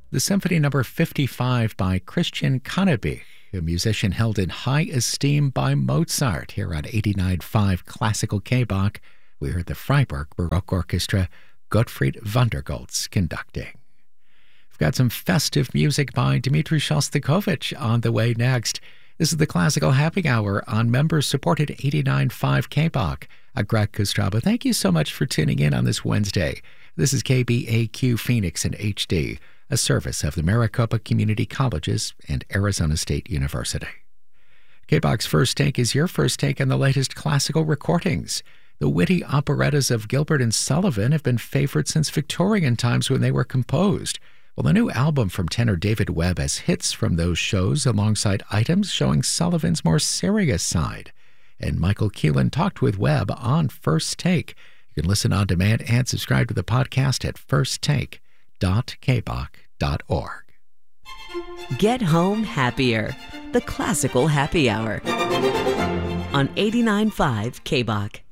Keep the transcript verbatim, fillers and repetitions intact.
The Symphony Number fifty-five by Christian Kanebich, a musician held in high esteem by Mozart. Here on eighty-nine point five Classical K-Bach, we heard the Freiburg Baroque Orchestra, Gottfried Vandergoltz conducting. We've got some festive music by Dmitri Shostakovich on the way next. This is the Classical Happy Hour on member-supported eighty-nine point five K-Bach. I'm Greg Kostraba. Thank you so much for tuning in on this Wednesday. This is K B A Q Phoenix in H D, a service of the Maricopa Community Colleges and Arizona State University. K-Bach's First Take is your first take on the latest classical recordings. The witty operettas of Gilbert and Sullivan have been favored since Victorian times when they were composed. Well, the new album from tenor David Webb has hits from those shows alongside items showing Sullivan's more serious side. And Michael Keelan talked with Webb on First Take. You can listen on demand and subscribe to the podcast at first take dot k bach dot org. Get home happier. The Classical Happy Hour on eighty-nine point five K-Bach.